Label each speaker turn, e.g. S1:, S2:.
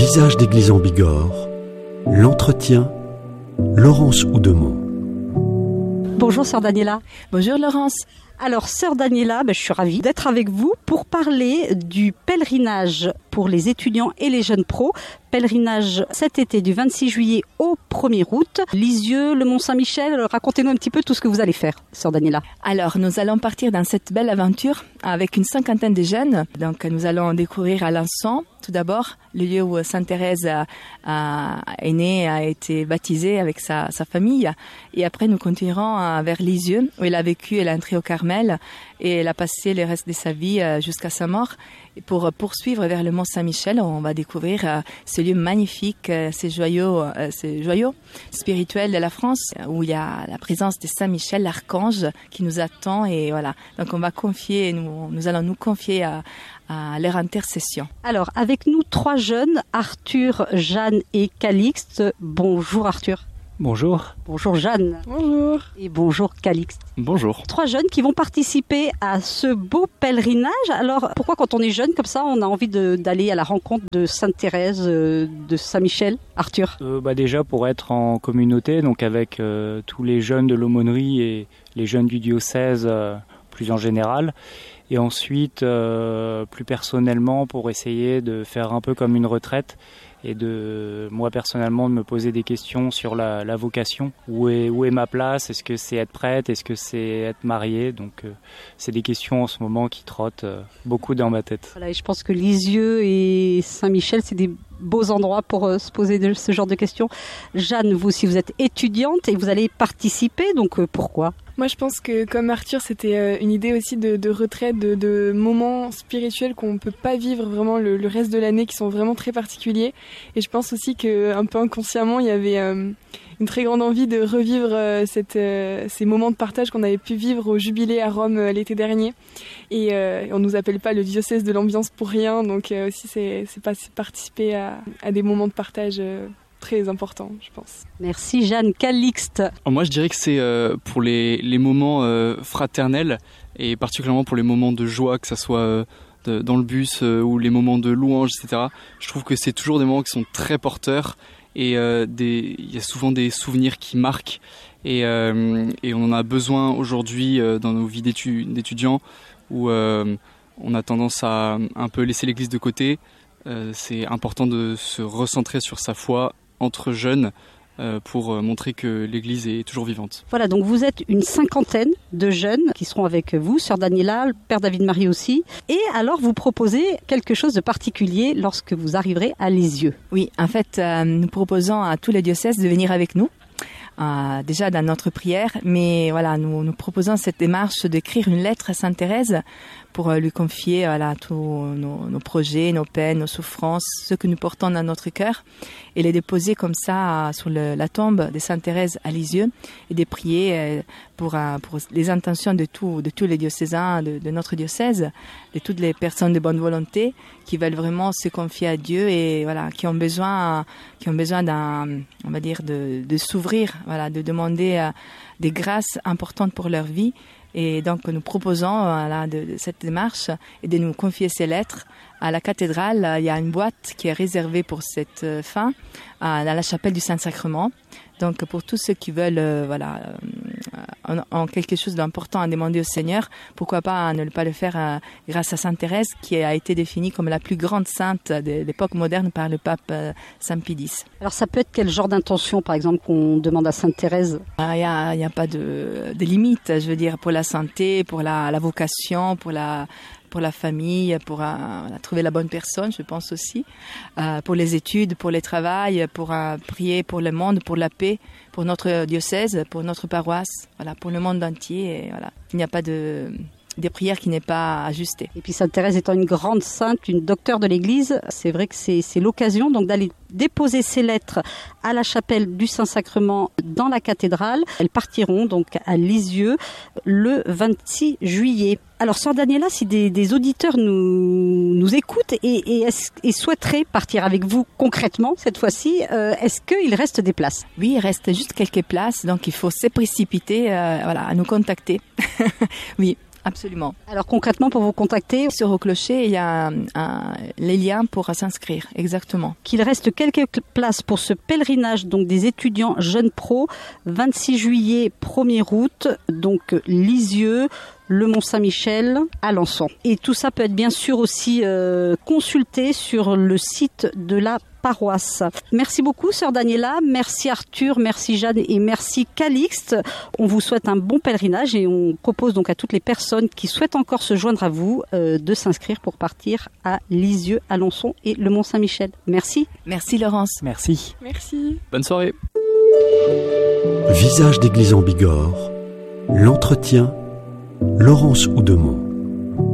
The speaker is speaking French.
S1: Visage d'église en Bigorre, l'entretien, Laurence Oudemont.
S2: Bonjour sœur Daniela.
S3: Bonjour Laurence.
S2: Alors sœur Daniela, je suis ravie d'être avec vous pour parler du pèlerinage pour les étudiants et les jeunes pros. Pèlerinage cet été du 26 juillet au 1er août. Lisieux, le Mont-Saint-Michel, racontez-nous un petit peu tout ce que vous allez faire, sœur Daniela.
S3: Alors nous allons partir dans cette belle aventure avec une cinquantaine de jeunes. Donc nous allons découvrir Alençon, tout d'abord, le lieu où Sainte Thérèse est née, a été baptisée avec sa famille. Et après nous continuerons vers Lisieux où elle a vécu, elle est entrée au Carmel et elle a passé le reste de sa vie jusqu'à sa mort. Et pour poursuivre vers le Mont-Saint-Michel, on va découvrir ce lieu magnifique, ces joyaux spirituels de la France, où il y a la présence de Saint-Michel, l'archange, qui nous attend. Et voilà. Donc on va nous allons nous confier à leur intercession.
S2: Alors, avec nous 3 jeunes, Arthur, Jeanne et Calixte. Bonjour Arthur.
S4: Bonjour.
S2: Bonjour Jeanne.
S5: Bonjour.
S2: Et bonjour Calixte.
S4: Bonjour.
S2: 3 jeunes qui vont participer à ce beau pèlerinage. Alors, pourquoi quand on est jeune comme ça, on a envie d'aller à la rencontre de Sainte Thérèse, de Saint-Michel, Arthur?
S4: Déjà pour être en communauté, donc avec tous les jeunes de l'aumônerie et les jeunes du diocèse plus en général. Et ensuite, plus personnellement, pour essayer de faire un peu comme une retraite et moi personnellement, de me poser des questions sur la vocation. Où est ma place? Est-ce que c'est être prêtre? Est-ce que c'est être marié? Donc, c'est des questions en ce moment qui trottent beaucoup dans ma tête.
S2: Voilà, et je pense que Lisieux et Saint-Michel, c'est des beaux endroits pour se poser ce genre de questions. Jeanne, vous aussi, vous êtes étudiante et vous allez participer, donc pourquoi?
S5: Moi, je pense que comme Arthur, c'était une idée aussi de retraite, de moments spirituels qu'on ne peut pas vivre vraiment le reste de l'année, qui sont vraiment très particuliers. Et je pense aussi qu'un peu inconsciemment, il y avait une très grande envie de revivre ces moments de partage qu'on avait pu vivre au Jubilé à Rome l'été dernier. Et on nous appelle pas le diocèse de l'ambiance pour rien, donc aussi c'est participer à des moments de partage très important, je pense.
S2: Merci Jeanne. Calixte.
S6: Moi, je dirais que c'est pour les moments fraternels et particulièrement pour les moments de joie, que ça soit dans le bus ou les moments de louange, etc. Je trouve que c'est toujours des moments qui sont très porteurs et il y a souvent des souvenirs qui marquent et on en a besoin aujourd'hui dans nos vies d'étudiants où on a tendance à un peu laisser l'église de côté. C'est important de se recentrer sur sa foi entre jeunes pour montrer que l'Église est toujours vivante.
S2: Voilà, donc vous êtes une cinquantaine de jeunes qui seront avec vous, sœur Daniela, le père David-Marie aussi. Et alors, vous proposez quelque chose de particulier lorsque vous arriverez à Lisieux.
S3: Oui, en fait, nous proposons à tous les diocèses de venir avec nous. Déjà dans notre prière, mais voilà, nous proposons cette démarche d'écrire une lettre à Sainte Thérèse pour lui confier tous nos projets, nos peines, nos souffrances, ce que nous portons dans notre cœur, et les déposer comme ça sur la tombe de Sainte Thérèse à Lisieux, et de prier pour les intentions de tous les diocésains de notre diocèse, de toutes les personnes de bonne volonté qui veulent vraiment se confier à Dieu et voilà, qui ont besoin on va dire de s'ouvrir, voilà, de demander des grâces importantes pour leur vie. Et donc nous proposons de cette démarche et de nous confier ces lettres à la cathédrale. Il y a une boîte qui est réservée pour cette fin dans la chapelle du Saint-Sacrement. Donc pour tous ceux qui veulent en quelque chose d'important à demander au Seigneur, pourquoi pas ne pas le faire grâce à Sainte Thérèse, qui a été définie comme la plus grande sainte de l'époque moderne par le pape Saint Pie X.
S2: Alors ça peut être quel genre d'intention, par exemple, qu'on demande à Sainte Thérèse?
S3: Il y a pas de limite, je veux dire, pour la santé, pour la vocation, pour la famille, pour trouver la bonne personne, je pense aussi, pour les études, pour le travail, pour prier pour le monde, pour la paix, pour notre diocèse, pour notre paroisse, voilà, pour le monde entier. Et voilà. Il n'y a pas de prière qui n'est pas ajustée.
S2: Et puis Sainte Thérèse étant une grande sainte, une docteure de l'Église, c'est vrai que c'est l'occasion donc d'aller déposer ces lettres à la chapelle du Saint-Sacrement dans la cathédrale. Elles partiront donc à Lisieux le 26 juillet. Alors sœur Daniela, si des auditeurs nous écoutent et souhaiteraient partir avec vous concrètement cette fois-ci, est-ce qu'il reste des places?
S3: Oui, il reste juste quelques places, donc il faut se précipiter à nous contacter. Oui. Absolument.
S2: Alors concrètement, pour vous contacter,
S3: Sur Au Clocher, il y a les liens pour s'inscrire, exactement.
S2: qu'il reste quelques places pour ce pèlerinage donc des étudiants jeunes pros, 26 juillet, 1er août, donc Lisieux, le Mont-Saint-Michel, Alençon. Et tout ça peut être bien sûr aussi consulté sur le site de la paroisse. Merci beaucoup, sœur Daniela. Merci Arthur, merci Jeanne et merci Calixte. On vous souhaite un bon pèlerinage et on propose donc à toutes les personnes qui souhaitent encore se joindre à vous de s'inscrire pour partir à Lisieux, Alençon et le Mont-Saint-Michel. Merci.
S3: Merci Laurence.
S4: Merci.
S5: Merci.
S6: Bonne soirée.
S1: Visage d'église en Bigorre, l'entretien, Laurence Oudemont.